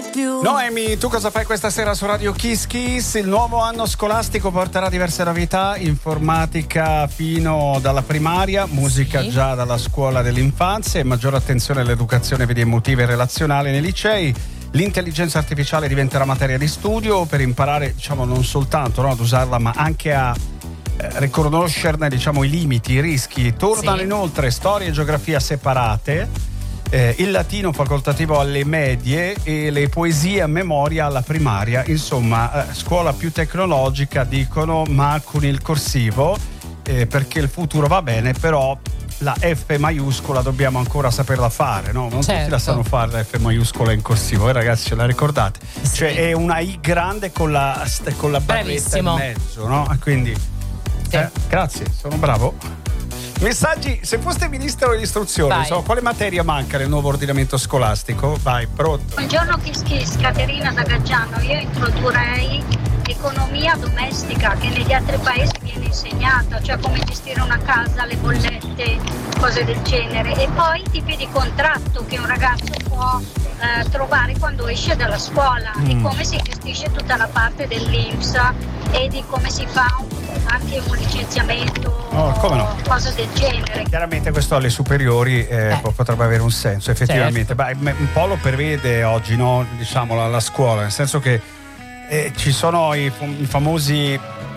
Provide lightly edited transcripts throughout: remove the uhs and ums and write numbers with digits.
Noemi, tu cosa fai questa sera su Radio Kiss Kiss? Il nuovo anno scolastico porterà diverse novità: informatica fino dalla primaria, musica già dalla scuola dell'infanzia e maggiore attenzione all'educazione emotiva e relazionale nei licei. L'intelligenza artificiale diventerà materia di studio per imparare, non soltanto ad usarla, ma anche a riconoscerne, i limiti, i rischi. Tornano inoltre storia e geografia separate, il latino facoltativo alle medie e le poesie a memoria alla primaria. Insomma, scuola più tecnologica, dicono, ma con il corsivo, perché il futuro va bene, però la F maiuscola dobbiamo ancora saperla fare, no? Non tutti la sanno fare, la F maiuscola in corsivo, ragazzi, ce la ricordate? Sì. Cioè è una I grande con la barretta in mezzo, no? Quindi grazie, sono bravo. Messaggi: se foste ministro dell'istruzione, quale materia manca nel nuovo ordinamento scolastico? Vai, pronto. Buongiorno Kiss Kiss, Caterina da Gaggiano. Io introdurrei economia domestica, che negli altri paesi viene insegnata, cioè come gestire una casa, le bollette, cose del genere, e poi i tipi di contratto che un ragazzo può trovare quando esce dalla scuola, di come si gestisce tutta la parte dell'INPS e di come si fa anche un licenziamento, cose del genere. Chiaramente questo alle superiori potrebbe avere un senso, effettivamente. Certo. Un po' lo prevede oggi, no? La scuola, nel senso che ci sono i famosi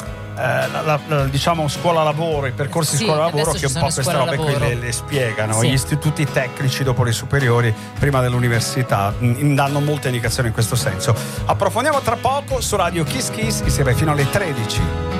scuola lavoro, i percorsi scuola lavoro, che un po' queste robe qui le spiegano. Gli istituti tecnici dopo le superiori, prima dell'università, danno molte indicazioni in questo senso. Approfondiamo tra poco su Radio Kiss Kiss, insieme fino alle 13.